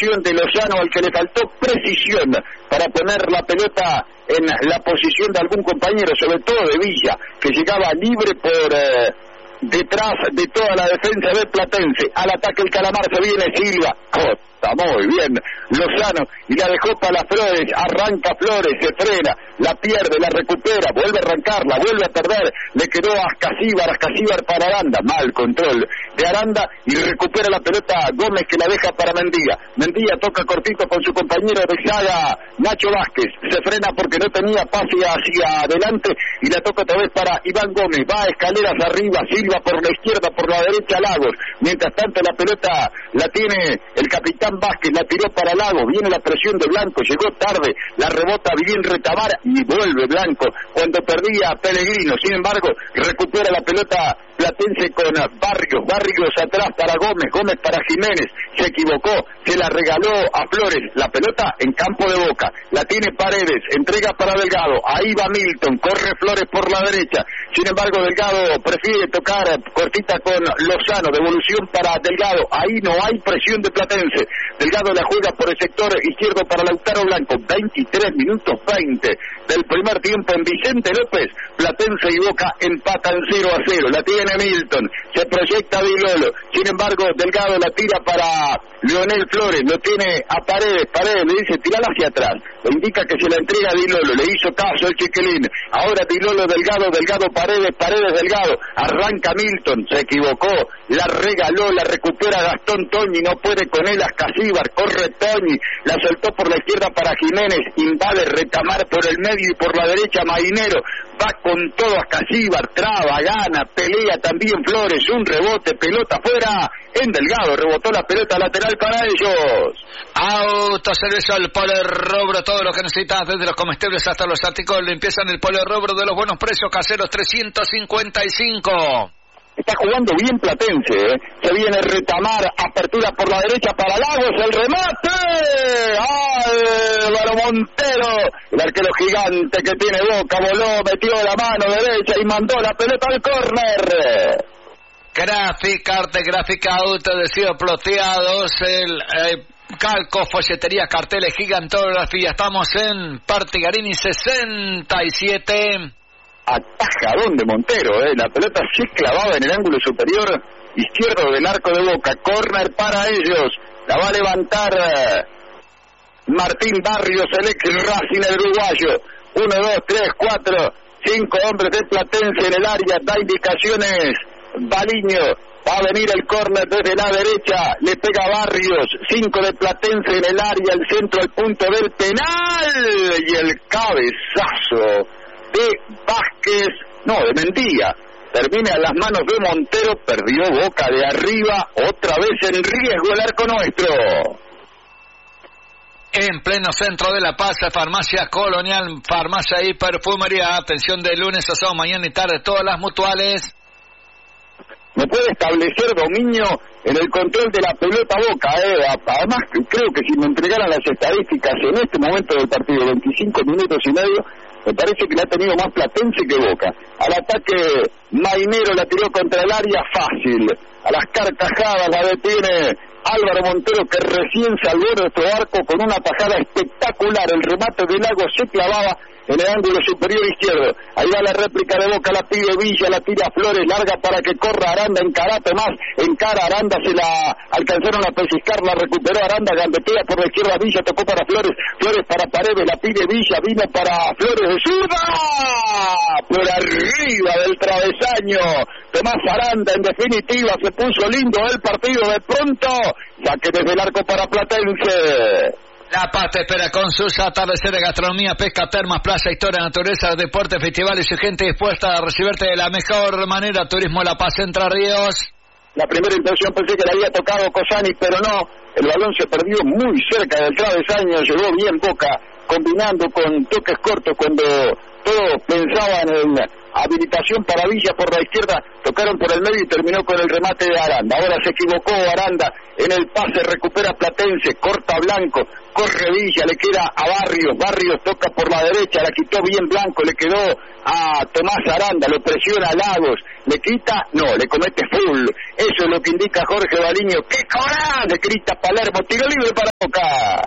presión de Lozano, al que le faltó precisión para poner la pelota en la posición de algún compañero, sobre todo de Villa, que llegaba libre por detrás de toda la defensa de Platense. Al ataque el Calamar, se viene Silva, está muy bien Lozano, y la dejó para Flores, arranca Flores, se frena, la pierde, la recupera, vuelve a arrancarla, vuelve a perder, le quedó a Ascasíbar para Aranda, mal control de Aranda, y recupera la pelota Gómez, que la deja para Mendía toca cortito con su compañero de saga Nacho Vázquez, se frena porque no tenía pase hacia adelante, y la toca otra vez para Iván Gómez, va a escaleras arriba, Silva por la izquierda, por la derecha Lagos, mientras tanto la pelota la tiene el capitán Vázquez, la tiró para Lagos, viene la presión de Blanco, llegó tarde, la rebota bien Retamar y vuelve Blanco cuando perdía Pellegrino. Sin embargo, recupera la pelota Platense con Barrios atrás para Gómez para Jiménez, se equivocó, se la regaló a Flores, la pelota en campo de Boca, la tiene Paredes, entrega para Delgado, ahí va Milton, corre Flores por la derecha, sin embargo Delgado prefiere tocar cortita con Lozano, devolución para Delgado, ahí no hay presión de Platense, Delgado la juega por el sector izquierdo para Lautaro Blanco, 23 minutos 20 del primer tiempo en Vicente López, Platense y Boca empatan 0-0, la tiene Milton, se proyecta Di Lolo, sin embargo Delgado la tira para Leonel Flores, lo tiene a Paredes le dice tirala hacia atrás, le indica que se la entrega a Di Lolo, le hizo caso el Chiquilín, ahora Di Lolo Delgado Paredes Delgado, arranca Milton, se equivocó, la regaló, la recupera Gastón Toñi, no puede con él Ascasíbar, corre Toñi, la soltó por la izquierda para Jiménez, invade Retamar por el medio y por la derecha Mainero, va con todo Ascasíbar, traba, gana, pelea también Flores, un rebote, pelota fuera, en Delgado, rebotó la pelota lateral para ellos. Autoservicio al Polerrobro, todo lo que necesitas, desde los comestibles hasta los artículos de limpieza en el Polerrobro de los buenos precios, caseros 355. Está jugando bien Platense, se viene Retamar, apertura por la derecha para Lagos, el remate, Álvaro Montero, el arquero gigante que tiene Boca, voló, metió la mano derecha y mandó la pelota al córner. Gráfica autoadhesivo ploteados, el calco, folletería, carteles, gigantografía, estamos en Partigarini 67. Atajadón de Montero, la pelota se clavaba en el ángulo superior izquierdo del arco de Boca, córner para ellos, la va a levantar Martín Barrios, el ex Racing, el uruguayo, 1, 2, 3, 4, 5 hombres de Platense en el área, da indicaciones Baliño, va a venir el córner desde la derecha, le pega Barrios, 5 de Platense en el área, el centro al punto del penal, y el cabezazo de Mendía, termina en las manos de Montero, perdió Boca de arriba, otra vez en riesgo el arco nuestro. En pleno centro de La Paz, Farmacia Colonial, Farmacia y Perfumería, atención de lunes a sábado, mañana y tarde, todas las mutuales. No puede establecer dominio en el control de la pelota Boca, además creo que si me entregaran las estadísticas en este momento del partido, 25 minutos y medio, me parece que la ha tenido más Platense que Boca. Al ataque Mainero la tiró contra el área, fácil, a las carcajadas la detiene Álvaro Montero, que recién salvó nuestro arco con una tajada espectacular, el remate de Lago se clavaba en el ángulo superior izquierdo, ahí va la réplica de Boca, la pide Villa, la tira Flores, larga para que corra Aranda, encara Aranda, se la alcanzaron a pellizcar, la recuperó Aranda, gambetea por la izquierda Villa, tocó para Flores para Paredes, la pide Villa, vino para Flores de zurda, por arriba del travesaño, Tomás Aranda, en definitiva, se puso lindo el partido de pronto, saque desde el arco para Platense. La Paz te espera con sus atardeceres, gastronomía, pesca, termas, playa, historia, naturaleza, deporte, festivales y gente dispuesta a recibirte de la mejor manera. Turismo La Paz, Entre Ríos. La primera impresión pensé que le había tocado Cosani, pero no, el balón se perdió muy cerca del travesaño, llegó bien Boca, combinando con toques cortos cuando todos pensaban en habilitación para Villa por la izquierda, tocaron por el medio y terminó con el remate de Aranda. Ahora se equivocó Aranda en el pase, recupera Platense, corta Blanco, corre Villa, le queda a Barrios toca por la derecha, la quitó bien Blanco, le quedó a Tomás Aranda, lo presiona a Lagos, le quita, no, le comete full, eso es lo que indica Jorge Baliño. ¡Qué coraje! Grita Palermo, tiro libre para Boca. Boca.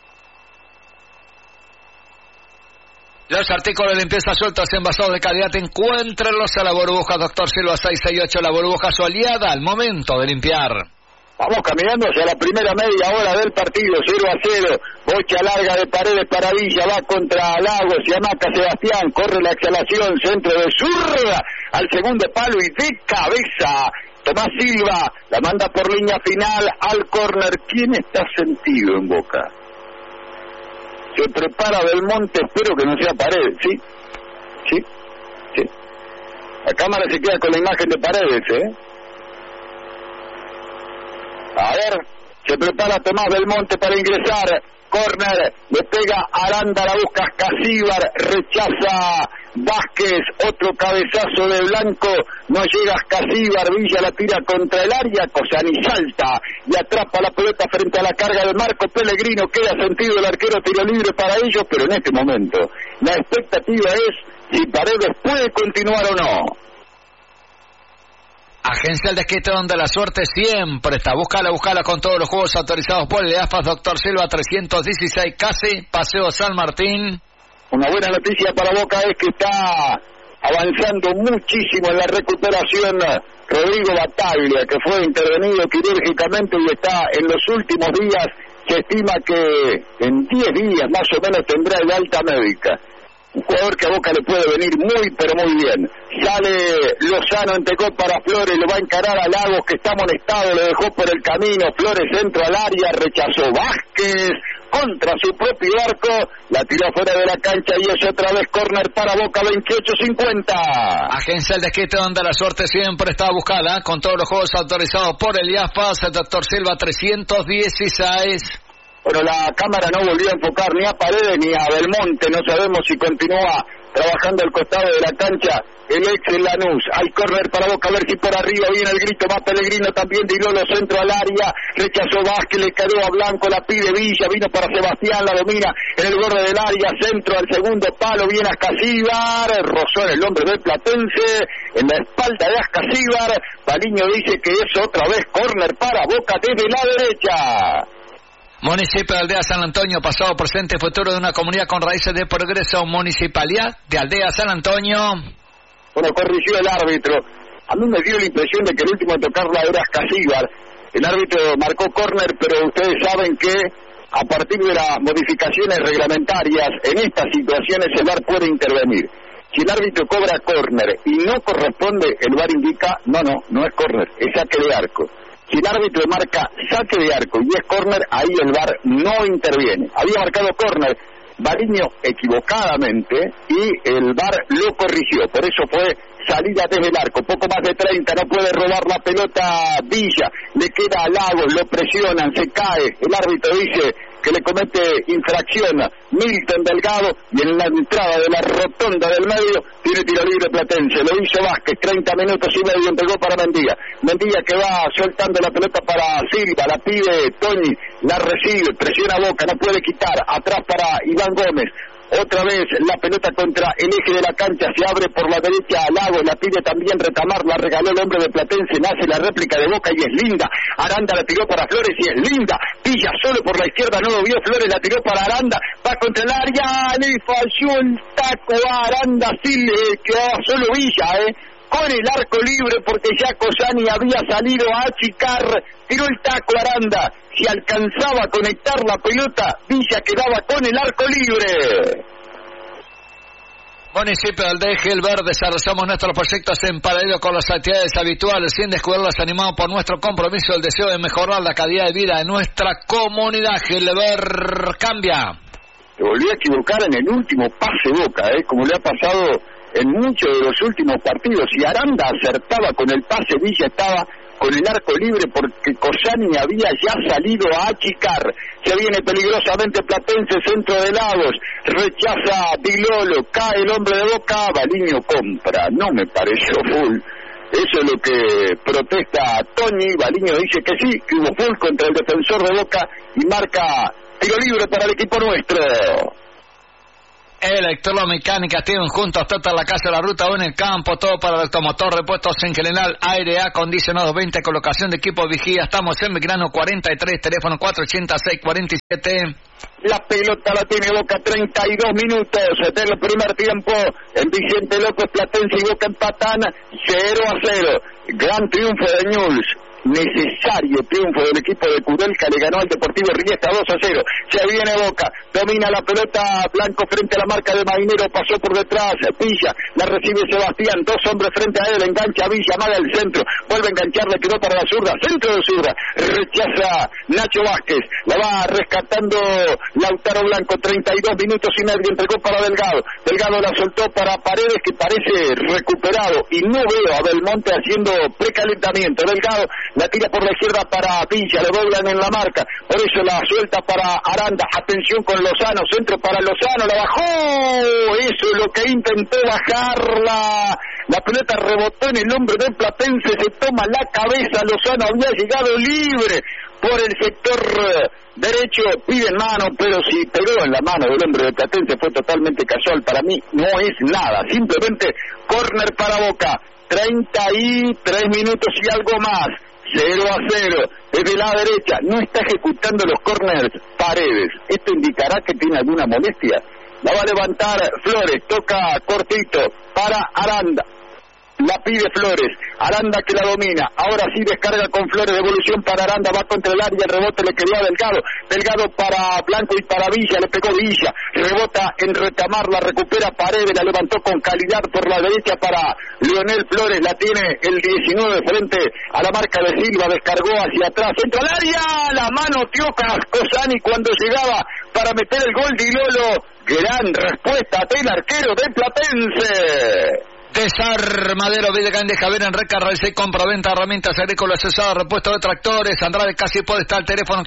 Los artículos de limpieza sueltos envasados de calidad, encuéntrenlos a la burbuja Dr. Silva 668, la burbuja su aliada al momento de limpiar. Vamos caminando hacia la primera media hora del partido, 0-0, bocha larga de Paredes para Villa, va contra Lagos y amaca Sebastián, corre la exhalación, centro de zurda al segundo palo y de cabeza Tomás Silva, la manda por línea final al córner. ¿Quién está sentido en Boca? Se prepara Belmonte, espero que no sea Paredes, ¿sí? Sí. La cámara se queda con la imagen de Paredes, A ver, se prepara Tomás Belmonte para ingresar, córner, le pega Aranda, la busca Casíbar, rechaza Vázquez, otro cabezazo de Blanco, no llega Casíbar, Villa la tira contra el área, Cosani salta y atrapa la pelota frente a la carga de Marco Pellegrino, queda sentido el arquero, tiro libre para ellos, pero en este momento la expectativa es si Paredes puede continuar o no. Agencia El Desquite, donde la suerte siempre está. Búscala con todos los juegos autorizados por el AFAS. Dr. Silva 316, casi Paseo San Martín. Una buena noticia para Boca es que está avanzando muchísimo en la recuperación Rodrigo Bataglia, que fue intervenido quirúrgicamente y está en los últimos días. Se estima que en 10 días más o menos tendrá el alta médica. Un jugador que a Boca le puede venir muy, pero muy bien. Sale Lozano, entregó para Flores, lo va a encarar a Lagos, que está amonestado, lo dejó por el camino. Flores centro al área, rechazó Vázquez contra su propio arco, la tiró fuera de la cancha y es otra vez córner para Boca, 28-50. Agencia El Desquite, donde la suerte siempre está buscada, con todos los juegos autorizados por el IAFAS. Dr. Silva 316. Bueno, la cámara no volvió a enfocar ni a Paredes ni a Belmonte, no sabemos si continúa trabajando al costado de la cancha el ex Lanús. Hay córner para Boca, a ver si por arriba viene el grito, más Pellegrino también, Dilolo centro al área, rechazó Vázquez, le quedó a Blanco, la pide Villa, vino para Sebastián, la domina en el borde del área, centro al segundo palo, viene Ascasíbar, rozó en el hombre del Platense, en la espalda de Ascasíbar. Baliño dice que es otra vez córner para Boca desde la derecha. Municipio de Aldea San Antonio, pasado, presente, futuro de una comunidad con raíces de progreso. Municipalidad de Aldea San Antonio. Bueno, corrigió el árbitro. A mí me dio la impresión de que el último en tocarla era Casíbar. El árbitro marcó córner, pero ustedes saben que a partir de las modificaciones reglamentarias, en estas situaciones el VAR puede intervenir. Si el árbitro cobra córner y no corresponde, el VAR indica, no es córner, es saque de arco. Si el árbitro marca saque de arco y es córner, ahí el VAR no interviene. Había marcado córner Baliño equivocadamente y el VAR lo corrigió. Por eso fue salida desde el arco. Poco más de 30, no puede robar la pelota Villa. Le queda a Lagos, lo presionan, se cae. El árbitro dice que le comete infracción Milton Delgado y en la entrada de la rotonda del medio tiene tiro libre Platense. Lo hizo Vázquez, 30 minutos y medio, entregó para Mendía que va soltando la pelota para Silva, la pide Toñi, la recibe, presiona Boca, no puede quitar, atrás para Iván Gómez. Otra vez la pelota contra el eje de la cancha, se abre por la derecha a Lagos, la pide también Retamar, la regaló el hombre de Platense, nace la réplica de Boca y es linda. Aranda la tiró para Flores y es linda. Villa solo por la izquierda, no lo vio Flores, la tiró para Aranda, va contra el área, le falló el taco a Aranda, sí le quedaba solo Villa, con el arco libre porque ya Cosani había salido a achicar, tiró el taco Aranda, si alcanzaba a conectar la pelota, Villa quedaba con el arco libre. Municipio del Deje, el Verde, desarrollamos nuestros proyectos en paralelo con las actividades habituales, sin descuidarlas, animados por nuestro compromiso, el deseo de mejorar la calidad de vida de nuestra comunidad. Gelber cambia. Se volvió a equivocar en el último pase Boca, como le ha pasado en muchos de los últimos partidos. Si Aranda acertaba con el pase, Villa estaba con el arco libre porque Cosani había ya salido a achicar. Se viene peligrosamente Platense, centro de Lagos, rechaza Dilolo, cae el hombre de Boca, Baliño compra, no me pareció full. Eso es lo que protesta Toñi. Baliño dice que sí, que hubo full contra el defensor de Boca y marca tiro libre para el equipo nuestro. Electromecánica, tienen juntos toda la casa, la ruta o en el campo, todo para el automotor, repuestos en general, aire acondicionado, 20, colocación de equipo vigía. Estamos en Belgrano 43, teléfono 486-47. La pelota la tiene Boca, 32 minutos del primer tiempo en Vicente López, Platense y Boca empatan 0-0. Gran triunfo de Newell's. Necesario triunfo del equipo de Kudelka, le ganó al Deportivo Riestra 2-0. Se viene Boca, domina la pelota Blanco frente a la marca de Mainero, pasó por detrás Villa, la recibe Sebastián, dos hombres frente a él, engancha Villa, amaga el centro, vuelve a enganchar, le quedó para la zurda, centro de zurda, rechaza Nacho Vázquez, la va rescatando Lautaro Blanco, 32 minutos y medio, entregó para Delgado, Delgado la soltó para Paredes, que parece recuperado, y no veo a Belmonte haciendo precalentamiento. Delgado la tira por la izquierda para Villa, lo doblan en la marca, por eso la suelta para Aranda, atención con Lozano, centro para Lozano, la bajó, eso es lo que intentó bajarla, la pelota rebotó en el hombro del Platense, se toma la cabeza, Lozano había llegado libre por el sector derecho, pide mano, pero si pegó en la mano del hombre de Platense fue totalmente casual, para mí no es nada, simplemente córner para Boca, 33 minutos y algo más. 0-0, desde la derecha, no está ejecutando los corners Paredes, esto indicará que tiene alguna molestia, la va a levantar Flores, toca cortito para Aranda, la pide Flores, Aranda que la domina, ahora sí descarga con Flores, devolución para Aranda, va contra el área, el rebote le quedó a Delgado, Delgado para Blanco y para Villa, le pegó Villa, rebota en retamar, la recupera Paredes, la levantó con calidad por la derecha para Leonel Flores, la tiene el 19 frente a la marca de Silva, descargó hacia atrás, entra al área, la mano Tioca Cosani cuando llegaba para meter el gol de Lolo, gran respuesta del arquero de Platense. Desarmadero, Villegán de Javier en Recarga, y compra-venta, herramientas agrícolas, asesor, repuesto de tractores, Andrade casi puede estar, teléfono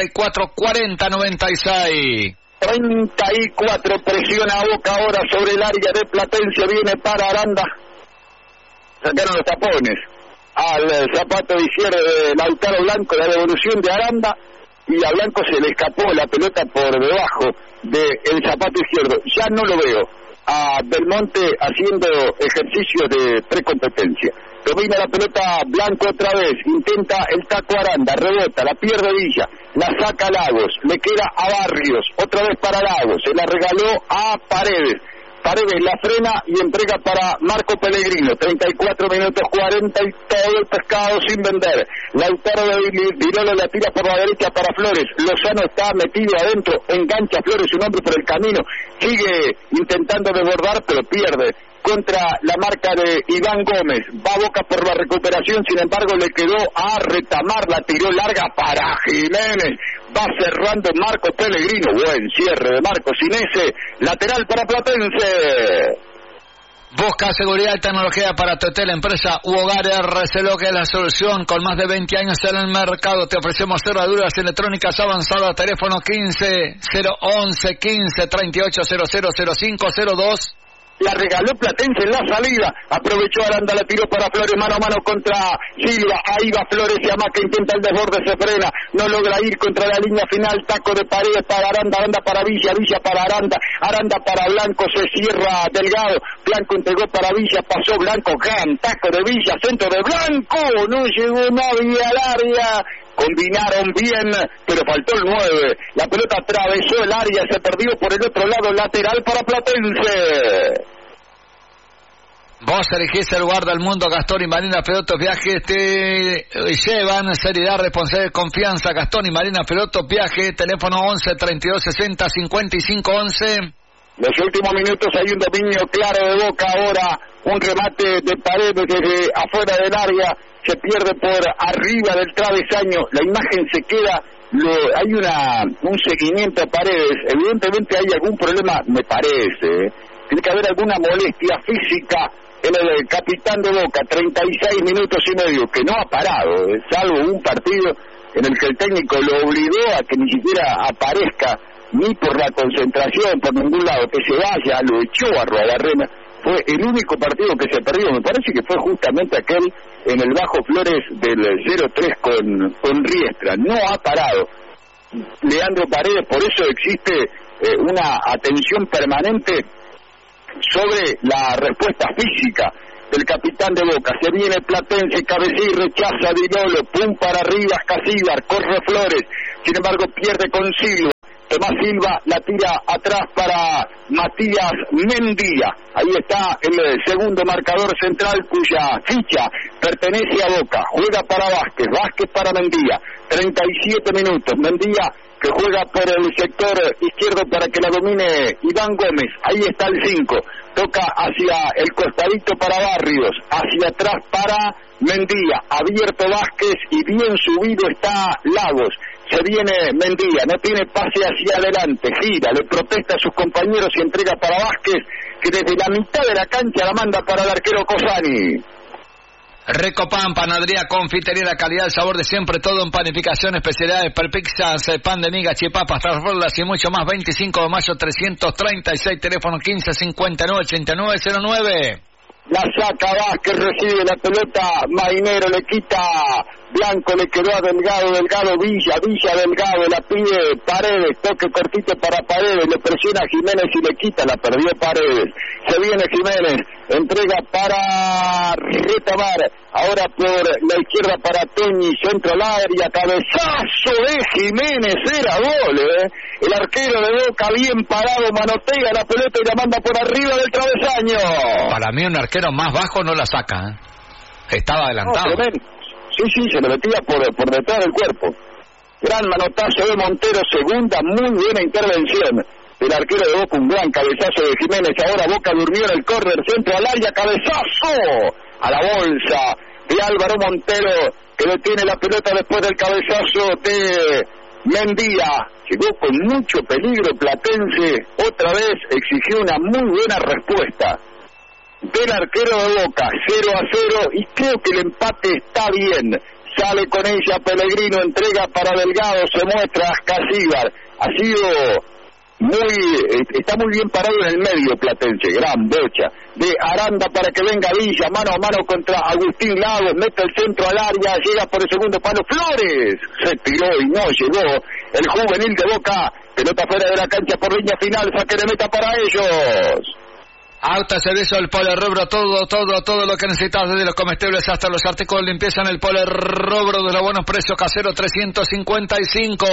1564-4096. 34, presiona a Boca ahora sobre el área de Platense, viene para Aranda, sacaron los tapones al zapato izquierdo de Lautaro Blanco, la devolución de Aranda, y a Blanco se le escapó la pelota por debajo del zapato izquierdo, ya no lo veo a Belmonte haciendo ejercicio de precompetencia. Domina la pelota Blanco otra vez, intenta el taco Aranda, rebota, la pierde Villa, la saca Lagos, le queda a Barrios, otra vez para Lagos, se la regaló a Paredes, Paredes la frena y entrega para Marco Pellegrino, 34 minutos 40 y todo el pescado sin vender. Lautaro de Virolo la tira por la derecha para Flores, Lozano está metido adentro, engancha a Flores, un hombre por el camino, sigue intentando desbordar pero pierde contra la marca de Iván Gómez, va Boca por la recuperación, sin embargo le quedó a retamar, la tiró larga para Jiménez, va cerrando Marco Pellegrino, buen cierre de Marco Sinese, lateral para Platense. Busca seguridad y tecnología para tu hotel, empresa u hogar, RCLO, que es la solución con más de 20 años en el mercado. Te ofrecemos cerraduras electrónicas avanzadas, teléfono 15-011-15-38-0005-02. La regaló Platense en la salida, aprovechó Aranda, la tiró para Flores, mano a mano contra Silva, ahí va Flores, se amaca, intenta el desborde, se frena, no logra ir contra la línea final, taco de Paredes para Aranda, Aranda para Villa, Villa para Aranda, Aranda para Blanco, se cierra Delgado, Blanco entregó para Villa, pasó Blanco, gran taco de Villa, centro de Blanco, no llegó nadie al área. Combinaron bien, pero faltó el 9. La pelota atravesó el área, se perdió por el otro lado, lateral para Platense. Vos elegís el lugar del mundo, Gastón y Marina Pelotos Viajes te llevan seriedad, responsabilidad, confianza. Gastón y Marina Pelotos Viajes, teléfono 11 32 60 55 11. Los últimos minutos hay un dominio claro de Boca ahora, un remate de Paredes desde afuera del área, se pierde por arriba del travesaño, la imagen se queda, hay un seguimiento a Paredes, evidentemente hay algún problema, me parece, tiene que haber alguna molestia física en el capitán de Boca, 36 minutos y medio, que no ha parado, salvo un partido en el que el técnico lo obligó a que ni siquiera aparezca, ni por la concentración, por ningún lado, que se vaya, lo echó a Arruabarrena. Fue el único partido que se perdió, me parece que fue justamente aquel en el Bajo Flores del 0-3 con Riestra, no ha parado Leandro Paredes, por eso existe una atención permanente sobre la respuesta física del capitán de Boca. Se viene Platense, cabecea y rechaza Di Lolo, pum para arriba, Casíbar, corre Flores, sin embargo pierde con Silva. Tomás Silva la tira atrás para Matías Mendía. Ahí está el segundo marcador central cuya ficha pertenece a Boca. Juega para Vázquez, Vázquez para Mendía. 37 minutos. Mendía que juega por el sector izquierdo para que la domine Iván Gómez. Ahí está el 5. Toca hacia el costadito para Barrios. Hacia atrás para Mendía. Abierto Vázquez y bien subido está Lagos. Se viene Mendía, no tiene pase hacia adelante, gira, le protesta a sus compañeros y entrega para Vázquez, que desde la mitad de la cancha la manda para el arquero Cosani. Recopan, panadería, confitería, la calidad, el sabor de siempre, todo en panificación, especialidades, pizzas, pan de miga, chipapas, transformas y mucho más. 25 de mayo 336, teléfono 1559-8909. La saca Vázquez, recibe la pelota, Mainero le quita, Blanco le quedó a Delgado, Villa, Delgado, la pide Paredes, toque cortito para Paredes, le presiona a Jiménez y le quita, la perdió Paredes. Se viene Jiménez, entrega para Retamar, ahora por la izquierda para Toñi, centro al área, cabezazo de Jiménez, era gol, El arquero de Boca bien parado, manotea la pelota y la manda por arriba del travesaño. Para mí un arquero más bajo no la saca, Estaba adelantado. No, sí, se le metía por detrás del cuerpo. Gran manotazo de Montero, segunda, muy buena intervención del arquero de Boca, un gran cabezazo de Jiménez. Ahora Boca durmió en el córner, centro al área, cabezazo a la bolsa de Álvaro Montero, que detiene la pelota después del cabezazo de Mendía. Llegó con mucho peligro Platense, otra vez exigió una muy buena respuesta del arquero de Boca, 0-0, y creo que el empate está bien. Sale con ella Pellegrino, entrega para Delgado, se muestra Casíbar. Está muy bien parado en el medio Platense, gran bocha de Aranda para que venga Villa, mano a mano contra Agustín Lagos, mete el centro al área, llega por el segundo palo, Flores se tiró y no llegó el juvenil de Boca, pelota fuera de la cancha por línea final, saque de meta para ellos. Autoservicio del Polerrobro, todo lo que necesitas, desde los comestibles hasta los artículos de limpieza en el Polerrobro de los buenos precios, Casero 355.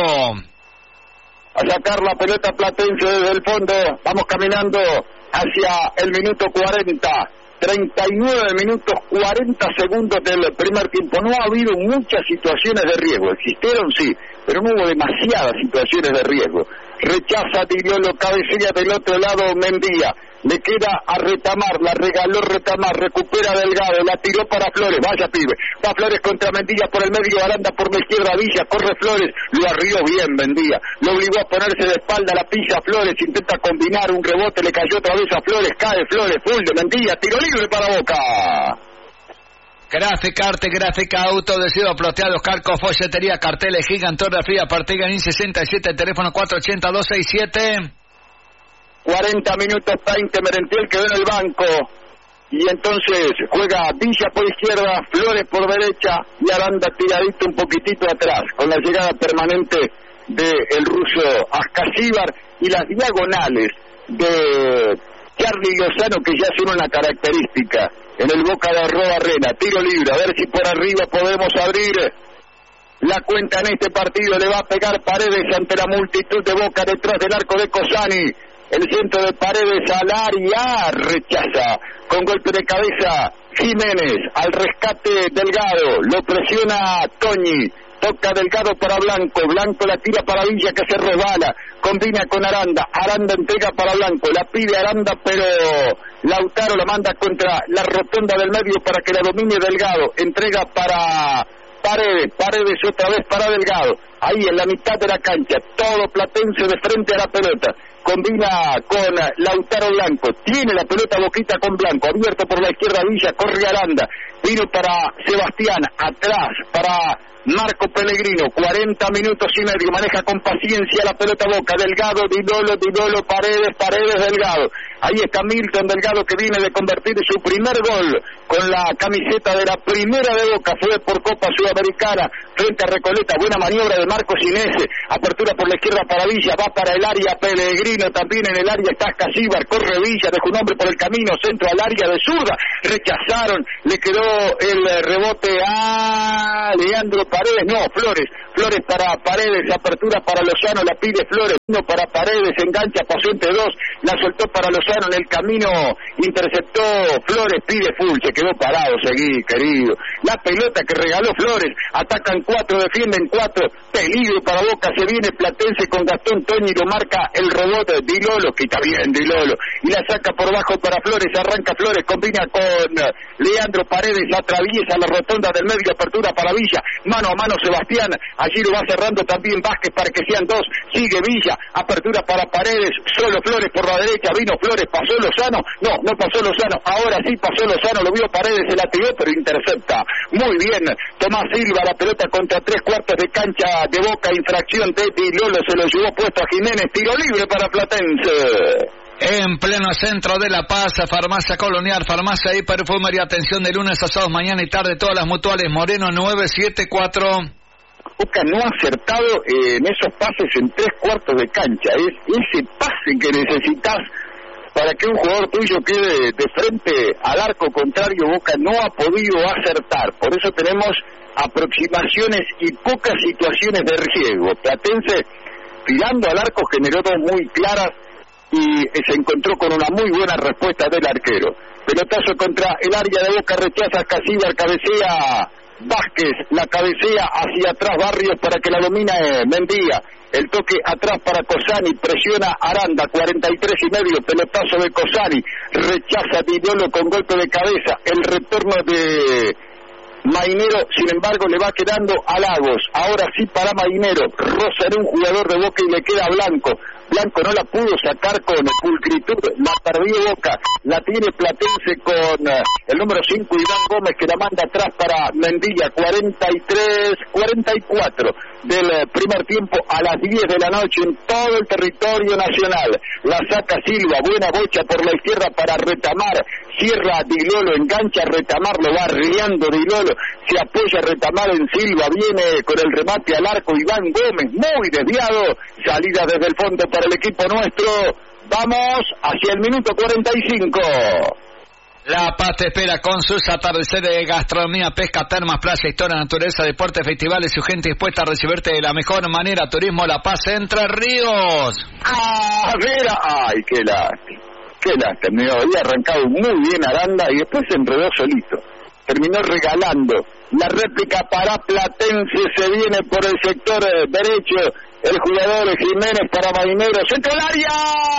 A sacar la pelota Platense desde el fondo, vamos caminando hacia el minuto 40, 39 minutos 40 segundos del primer tiempo. No ha habido muchas situaciones de riesgo, existieron sí, pero no hubo demasiadas situaciones de riesgo. Rechaza Di Lolo, cabecilla del otro lado Mendía, le queda a Retamar, la regaló Retamar, recupera Delgado, la tiró para Flores, vaya pibe, va Flores contra Mendía por el medio, Aranda por la izquierda, Villa, corre Flores, lo arrió bien Mendía, lo obligó a ponerse de espalda, la pilla Flores, intenta combinar un rebote, le cayó otra vez a Flores, cae Flores, full de Mendía, tiro libre para Boca. Gráfica, arte, gráfica, auto, adhesivos, plateados, calcos, folletería, carteles, gigantografía, Parteganín 67, teléfono 480-267. 40 minutos 20, Merentiel quedó en el banco, y entonces juega Villa por izquierda, Flores por derecha, y Aranda tiradito un poquitito atrás, con la llegada permanente del ruso Ascasíbar, y las diagonales de Charly Lozano, que ya son una característica en el Boca de Arrobarrena. Tiro libre, a ver si por arriba podemos abrir la cuenta en este partido. Le va a pegar Paredes ante la multitud de Boca detrás del arco de Cosani. El centro de Paredes al área, rechaza con golpe de cabeza Jiménez, al rescate Delgado, lo presiona Toñi, toca Delgado para Blanco, Blanco la tira para Villa que se resbala, combina con Aranda, Aranda entrega para Blanco, la pide Aranda pero Lautaro la manda contra la rotonda del medio para que la domine Delgado, entrega para Paredes otra vez para Delgado, ahí en la mitad de la cancha, todo Platense de frente a la pelota, combina con Lautaro Blanco, tiene la pelota Boquita con Blanco, abierto por la izquierda Villa, corre Aranda, vino para Sebastián, atrás para Marco Pellegrino, 40 minutos y medio, maneja con paciencia la pelota Boca, Delgado, Di Lolo, Paredes, Delgado, Ahí está Milton Delgado, que viene de convertir su primer gol con la camiseta de la primera de Boca. Fue por Copa Sudamericana frente a Recoleta. Buena maniobra de Marcos Inés. Apertura por la izquierda para Villa, va para el área Pellegrino, también en el área está Casíbar, corre Villa, dejó un hombre por el camino, centro al área de zurda, rechazaron, le quedó el rebote a Leandro Paredes, no, Flores para Paredes, apertura para Lozano, la pide Flores, uno para Paredes, engancha, pasó entre dos, la soltó para Lozano, en el camino interceptó Flores, pide full, se quedó parado, seguí, querido, la pelota que regaló Flores, atacan 4, defienden 4, peligro para Boca, se viene Platense con Gastón Toñi, lo marca el robot Di Lolo, que está bien Di Lolo, y la saca por bajo para Flores, arranca Flores, combina con Leandro Paredes, atraviesa la rotonda del medio, apertura para Villa, mano a mano Sebastián, allí lo va cerrando también Vázquez para que sean 2, sigue Villa, apertura para Paredes, solo Flores por la derecha, vino Flores, pasó Lozano, no pasó Lozano, ahora sí pasó Lozano, lo vio Paredes, se la tiró pero intercepta, muy bien, Tomás Silva, la pelota contra 3/4 de cancha de Boca, infracción de Di Lolo, se lo llevó puesto a Jiménez, tiro libre para Platense. En pleno centro de La Paz, Farmacia Colonial, Farmacia y Perfumería, atención de lunes a sábados, mañana y tarde, todas las mutuales, Moreno 974. Boca no ha acertado en esos pases en 3/4 de cancha, es ese pase que necesitas para que un jugador tuyo quede de frente al arco contrario. Boca no ha podido acertar, por eso tenemos aproximaciones y pocas situaciones de riesgo. Platense, tirando al arco, generó dos muy claras y se encontró con una muy buena respuesta del arquero. Pelotazo contra el área de Boca, rechaza Casíbar, cabecea Vázquez, la cabecea hacia atrás Barrios para que la domina Mendía. El toque atrás para Cosani, presiona Aranda, 43.5, pelotazo de Cosani, rechaza Di Lolo con golpe de cabeza, el retorno de Mainero, sin embargo, le va quedando a Lagos, ahora sí para Mainero, roza en un jugador de Boca y le queda Blanco. Blanco no la pudo sacar con pulcritud, la perdió Boca, la tiene Platense con el número 5 Iván Gómez, que la manda atrás para Mendilla, 43-44 del primer tiempo a las 10 de la noche en todo el territorio nacional. La saca Silva, buena bocha por la izquierda para Retamar, cierra Di Lolo, engancha Retamar, lo va riendo Di Lolo, se apoya Retamar en Silva, viene con el remate al arco Iván Gómez, muy desviado, salida desde el fondo para el equipo nuestro. Vamos hacia el minuto 45. La Paz te espera con sus atardeceres de gastronomía, pesca, termas, playa, historia, naturaleza, deportes, festivales y su gente dispuesta a recibirte de la mejor manera. Turismo La Paz, Entre Ríos. ¡Ah, mira! ¡Ay, qué lástima! ¡Qué lástima! Me había arrancado muy bien Aranda y después se enredó solito. Terminó regalando la réplica para Platense, se viene por el sector derecho el jugador Jiménez para Mainero, centro al área,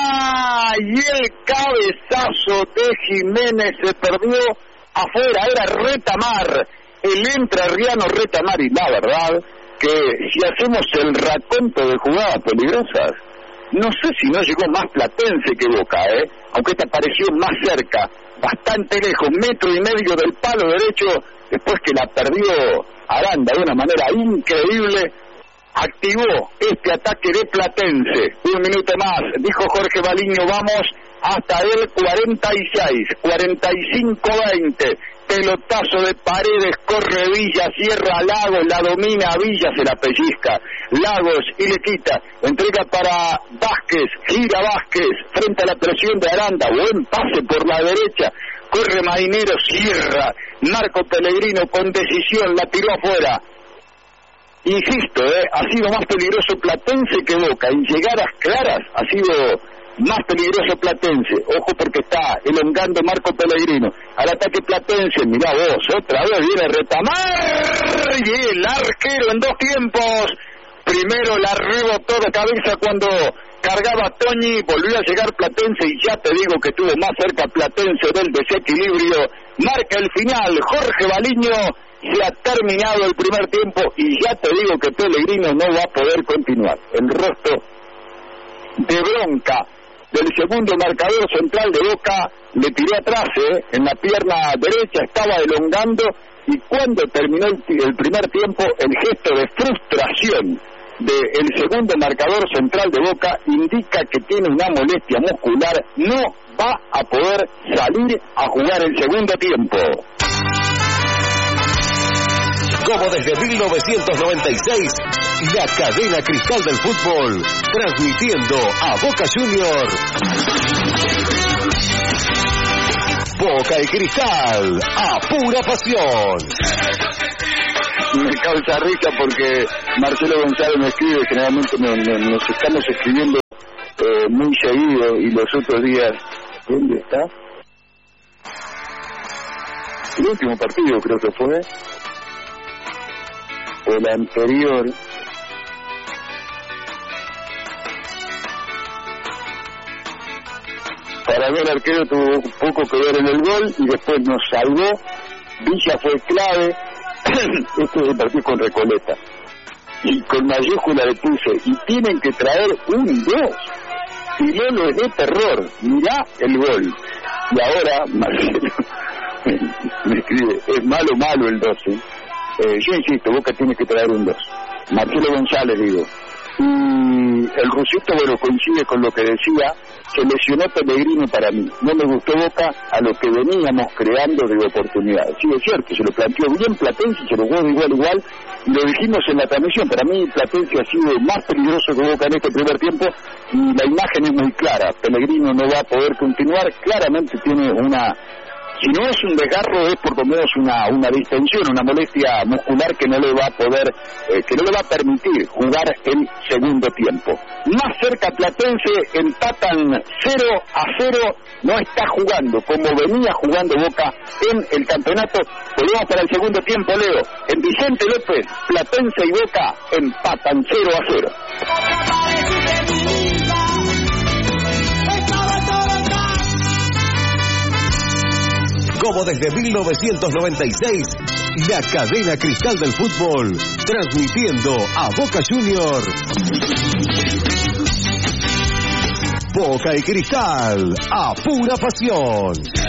y el cabezazo de Jiménez se perdió afuera, era Retamar, el entrerriano Retamar, y la verdad que si hacemos el raconto de jugadas peligrosas, no sé si no llegó más Platense que Boca, aunque esta pareció más cerca, bastante lejos, 1,5 metros del palo derecho, después que la perdió Aranda de una manera increíble. Activó este ataque de Platense. Un minuto más, dijo Jorge Baliño, vamos hasta el 46, 45-20. Pelotazo de Paredes, corre Villa, cierra Lagos, la domina Villa, se la pellizca Lagos y le quita. Entrega para Vázquez, gira Vázquez frente a la presión de Aranda, buen pase por la derecha. Corre Mainero, cierra Marco Pellegrino con decisión, la tiró afuera. Insisto, ha sido más peligroso Platense que Boca. En llegadas claras ha sido más peligroso Platense. Ojo porque está elongando Marco Pellegrino. Al ataque Platense, mirá vos, otra vez viene Retamar. Y el arquero en 2 tiempos. Primero la rebotó de cabeza cuando cargaba Toñi, volvió a llegar Platense y ya te digo que estuvo más cerca Platense del desequilibrio. Marca el final, Jorge Baliño. Se ha terminado el primer tiempo y ya te digo que Pellegrino no va a poder continuar. El rostro de bronca del segundo marcador central de Boca le tiró atrás, en la pierna derecha, estaba elongando y cuando terminó el primer tiempo el gesto de frustración del segundo marcador central de Boca indica que tiene una molestia muscular, no va a poder salir a jugar el segundo tiempo. Como desde 1996, la cadena Cristal del fútbol, transmitiendo a Boca Junior. Boca y Cristal, a pura pasión. Me causa risa porque Marcelo González me escribe, generalmente nos estamos escribiendo muy seguido, y los otros días, ¿dónde está? El último partido creo que fue, o el anterior. Para mí el arquero tuvo poco que ver en el gol y después nos salvó. Villa fue clave. Este es el partido con Recoleta. Y con mayúscula le puse, y tienen que traer un 2. Si no es de terror, mirá el gol. Y ahora Marcelo me escribe, es malo el 12. Yo insisto, Boca tiene que traer un 2. Marcelo González, digo. Y el rusito, bueno, coincide con lo que decía, se lesionó Pellegrino para mí. No me gustó Boca a lo que veníamos creando de oportunidades. Sí, es cierto, se lo planteó bien Platense, se lo jugó de igual, y lo dijimos en la transmisión. Para mí Platense ha sido más peligroso que Boca en este primer tiempo, y la imagen es muy clara. Pellegrino no va a poder continuar, claramente tiene una... Si no es un desgarro, es por lo menos una distensión, una molestia muscular que no le va a poder, que no le va a permitir jugar el segundo tiempo. Más cerca Platense, empatan 0-0, no está jugando como venía jugando Boca en el campeonato. Volvemos para el segundo tiempo, Leo. En Vicente López, Platense y Boca empatan 0-0. Como desde 1996, la cadena Cristal del fútbol, transmitiendo a Boca Junior. Boca y Cristal, a pura pasión.